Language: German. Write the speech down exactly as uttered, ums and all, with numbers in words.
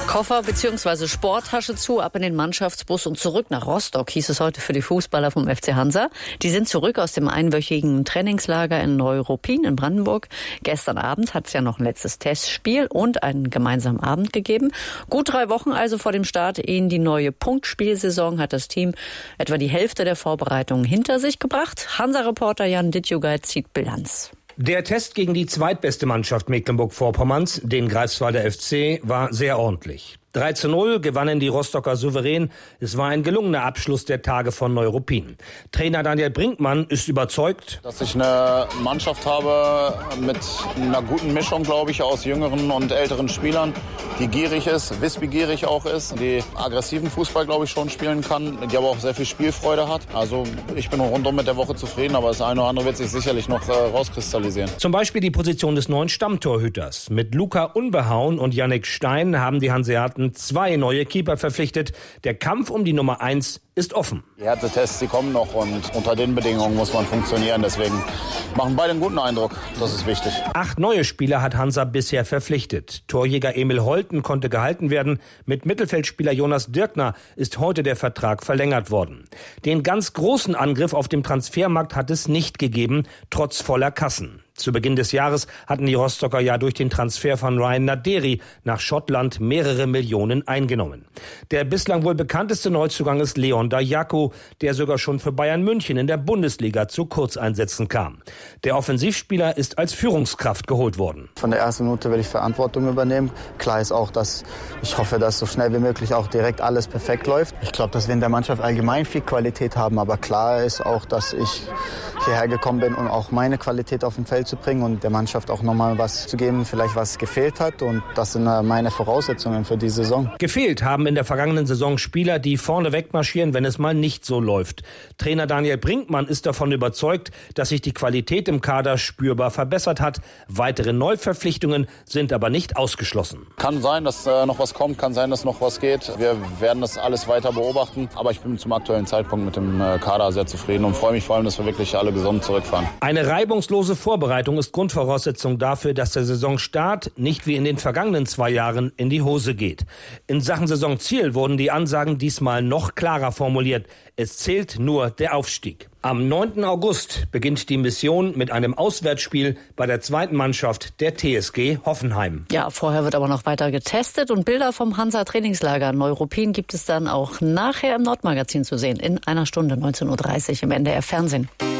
Koffer bzw. Sporttasche zu, ab in den Mannschaftsbus und zurück nach Rostock, hieß es heute für die Fußballer vom F C Hansa. Die sind zurück aus dem einwöchigen Trainingslager in Neuruppin in Brandenburg. Gestern Abend hat es ja noch ein letztes Testspiel und einen gemeinsamen Abend gegeben. Gut drei Wochen also vor dem Start in die neue Punktspielsaison hat das Team etwa die Hälfte der Vorbereitungen hinter sich gebracht. Hansa-Reporter Jan Dittjugai zieht Bilanz. Der Test gegen die zweitbeste Mannschaft Mecklenburg-Vorpommerns, den Greifswalder F C, war sehr ordentlich. drei zu null gewannen die Rostocker souverän. Es war ein gelungener Abschluss der Tage von Neuruppin. Trainer Daniel Brinkmann ist überzeugt, dass ich eine Mannschaft habe mit einer guten Mischung, glaube ich, aus jüngeren und älteren Spielern, die gierig ist, wissbegierig auch ist, die aggressiven Fußball, glaube ich, schon spielen kann, die aber auch sehr viel Spielfreude hat. Also ich bin rundum mit der Woche zufrieden, aber das eine oder andere wird sich sicherlich noch äh, rauskristallisieren. Zum Beispiel die Position des neuen Stammtorhüters. Mit Luca Unbehauen und Yannick Stein haben die Hanseaten zwei neue Keeper verpflichtet. Der Kampf um die Nummer eins ist offen. Die Härtetests, die kommen noch und unter den Bedingungen muss man funktionieren. Deswegen machen beide einen guten Eindruck. Das ist wichtig. Acht neue Spieler hat Hansa bisher verpflichtet. Torjäger Emil Holten konnte gehalten werden. Mit Mittelfeldspieler Jonas Dirkner ist heute der Vertrag verlängert worden. Den ganz großen Angriff auf dem Transfermarkt hat es nicht gegeben, trotz voller Kassen. Zu Beginn des Jahres hatten die Rostocker ja durch den Transfer von Ryan Naderi nach Schottland mehrere Millionen eingenommen. Der bislang wohl bekannteste Neuzugang ist Leon Dajaku, der sogar schon für Bayern München in der Bundesliga zu Kurzeinsätzen kam. Der Offensivspieler ist als Führungskraft geholt worden. Von der ersten Minute will ich Verantwortung übernehmen. Klar ist auch, dass ich hoffe, dass so schnell wie möglich auch direkt alles perfekt läuft. Ich glaube, dass wir in der Mannschaft allgemein viel Qualität haben, aber klar ist auch, dass ich hierher gekommen bin, um auch meine Qualität auf dem Feld zu bringen und der Mannschaft auch nochmal was zu geben, vielleicht was gefehlt hat, und das sind meine Voraussetzungen für die Saison. Gefehlt haben in der vergangenen Saison Spieler, die vorne wegmarschieren, wenn es mal nicht so läuft. Trainer Daniel Brinkmann ist davon überzeugt, dass sich die Qualität im Kader spürbar verbessert hat. Weitere Neuverpflichtungen sind aber nicht ausgeschlossen. Kann sein, dass äh, noch was kommt, kann sein, dass noch was geht. Wir werden das alles weiter beobachten, aber ich bin zum aktuellen Zeitpunkt mit dem äh, Kader sehr zufrieden und freue mich vor allem, dass wir wirklich alle gesund zurückfahren. Eine reibungslose Vorbereitung ist Grundvoraussetzung dafür, dass der Saisonstart nicht wie in den vergangenen zwei Jahren in die Hose geht. In Sachen Saisonziel wurden die Ansagen diesmal noch klarer formuliert. Es zählt nur der Aufstieg. Am neunten August beginnt die Mission mit einem Auswärtsspiel bei der zweiten Mannschaft der T S G Hoffenheim. Ja, vorher wird aber noch weiter getestet und Bilder vom Hansa-Trainingslager Neuruppin gibt es dann auch nachher im Nordmagazin zu sehen. In einer Stunde, neunzehn Uhr dreißig im N D R Fernsehen.